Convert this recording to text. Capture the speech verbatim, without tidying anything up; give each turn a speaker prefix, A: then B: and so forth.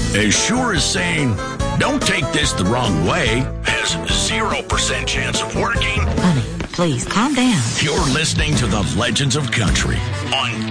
A: as sure as saying, don't take this the wrong way, has zero percent chance of working.
B: Honey, please calm down.
A: You're listening to the Legends of Country on